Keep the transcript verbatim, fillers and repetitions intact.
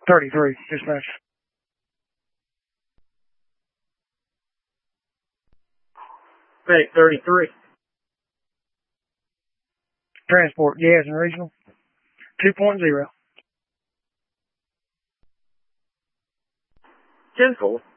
thirty-three, dispatch. Medic thirty-three. Transport, gas and regional. two point oh. ten four.